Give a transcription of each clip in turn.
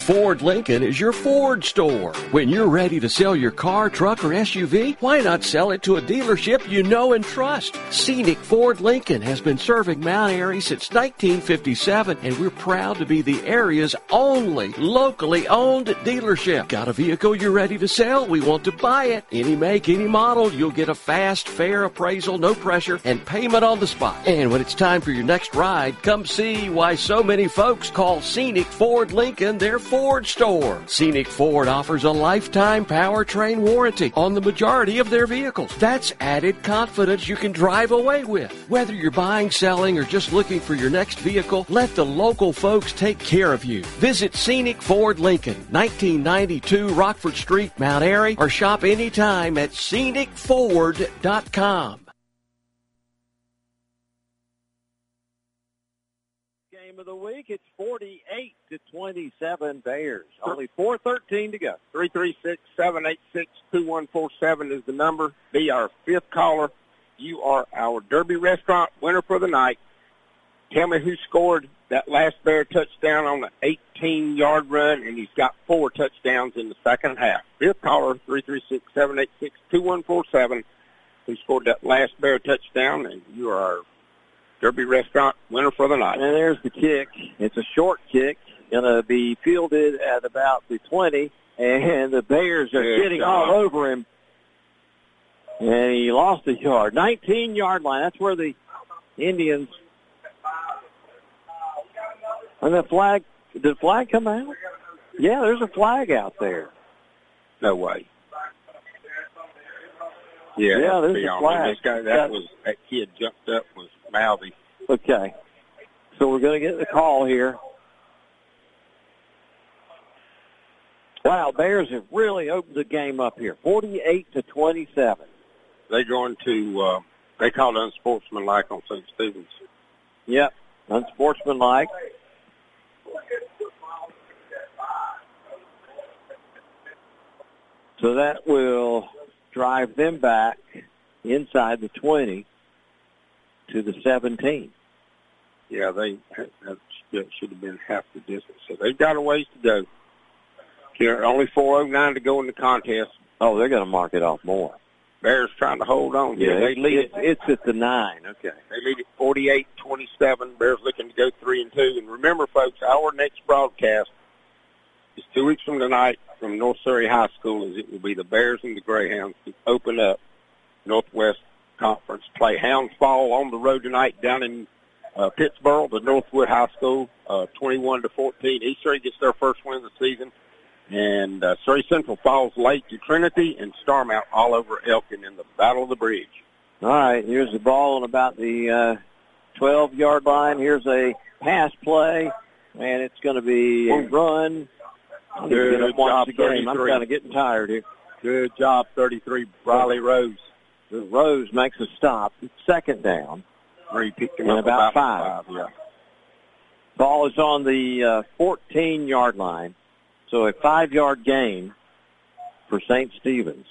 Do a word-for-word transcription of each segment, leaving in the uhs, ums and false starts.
Ford Lincoln is your Ford store. When you're ready to sell your car, truck, or S U V, why not sell it to a dealership you know and trust? Scenic Ford Lincoln has been serving Mount Airy since nineteen fifty-seven, and we're proud to be the area's only locally owned dealership. Got a vehicle you're ready to sell? We want to buy it. Any make, any model, you'll get a fast, fair appraisal, no pressure, and payment on the spot. And when it's time for your next ride, come see why so many folks call Scenic Ford Lincoln their Ford store. Scenic Ford offers a lifetime powertrain warranty on the majority of their vehicles. That's added confidence you can drive away with. Whether you're buying, selling, or just looking for your next vehicle, let the local folks take care of you. Visit Scenic Ford Lincoln, nineteen ninety-two Rockford Street, Mount Airy, or shop anytime at scenic ford dot com. Of the week, it's forty-eight to twenty-seven Bears. Only four thirteen to go. three three six, seven eight six, two one four seven is the number. Be our fifth caller. You are our Derby Restaurant winner for the night. Tell me who scored that last Bear touchdown on the eighteen-yard run, and he's got four touchdowns in the second half. Fifth caller, three three six, seven eight six, two one four seven, who scored that last Bear touchdown, and you are our Derby Restaurant winner for the night. And there's the kick. It's a short kick. Going to be fielded at about the twenty, and the Bears are Good getting job. all over him. And he lost a yard. nineteen-yard line. That's where the Indians. And the flag, did the flag come out? Yeah, there's a flag out there. No way. Yeah, yeah there's be a honest. flag. This guy, that was that kid jumped up was mouthy. Okay, so we're going to get the call here. Wow, Bears have really opened the game up here, forty-eight to twenty-seven. They're going to. Uh, they call it unsportsmanlike on Saint Stephen's. Yep, unsportsmanlike. So that will drive them back inside the twenty to the seventeen. Yeah, they that should have been half the distance. So they've got a ways to go. There are only four oh nine to go in the contest. Oh, they're going to mark it off more. Bears trying to hold on. Yeah, yeah they it, lead it, it's at the nine. Okay. They lead at forty-eight twenty-seven. Bears looking to go three and two. And remember, folks, our next broadcast is two weeks from tonight from North Surrey High School, as it will be the Bears and the Greyhounds to open up Northwest Conference play. Hounds fall on the road tonight down in uh, Pittsburgh, the Northwood High School, uh, twenty-one to fourteen. East Surrey gets their first win of the season. And uh, Surrey Central falls late to Trinity, and Starmount all over Elkin in the Battle of the Bridge. All right, here's the ball on about the uh, twelve-yard line. Here's a pass play, and it's going to be a run. I'm Good get up watch job, the game. I'm thirty-three. kind of getting tired here. Good job, thirty-three, Riley Rose. The Rose makes a stop. It's second down. Where he picked him And up about about five. five. Yeah. Ball is on the uh, fourteen-yard line. So a five-yard gain for Saint Stephen's.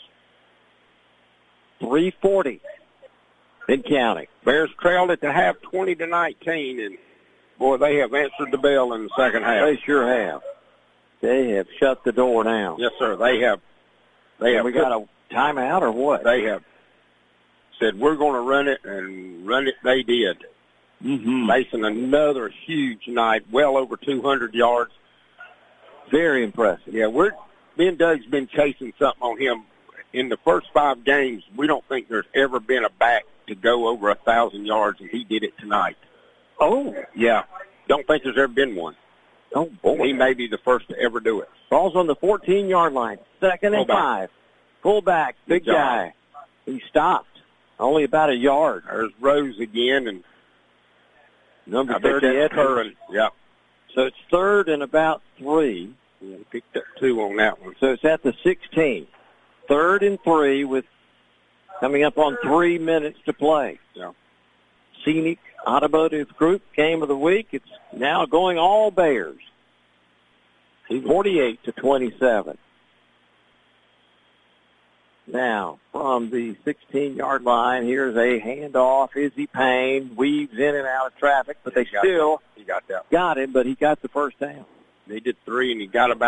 three forty in counting. Bears trailed at the half twenty to nineteen, and, boy, they have answered the bell in the second half. They sure have. They have shut the door down. Yes, sir. They have. They and have. we got a timeout or what? They have said, we're going to run it, and run it they did. Mm-hmm. Mason, another huge night, well over two hundred yards. Very impressive. Yeah, we're me and Doug's been chasing something on him. In the first five games, we don't think there's ever been a back to go over a thousand yards, and he did it tonight. Oh, yeah. Don't think there's ever been one. Oh, boy. He may be the first to ever do it. Ball's on the fourteen-yard line. Second and Fullback. five. Fullback, big Good job. guy. He stopped. Only about a yard. There's Rose again, and Number I bet thirty, that's Edwards. Curran. Yeah. So it's third and about three. Yeah, he picked up two on that one. So it's at the sixteen. Third and three with coming up on three minutes to play. Yeah. Scenic Automotive Group game of the week. It's now going all Bears. forty-eight to twenty-seven. Now, from the sixteen-yard line, here's a handoff. Izzy Payne weaves in and out of traffic, but they He got still that. He got that. got him, but he got the first down. They did three, and he got about